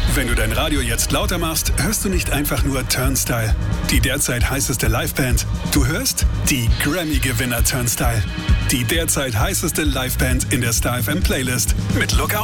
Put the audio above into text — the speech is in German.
Wenn du dein Radio jetzt lauter machst, hörst du nicht einfach nur Turnstile, die derzeit heißeste Liveband. Du hörst die Grammy-Gewinner Turnstile, die derzeit heißeste Liveband in der Star FM Playlist mit Lookout.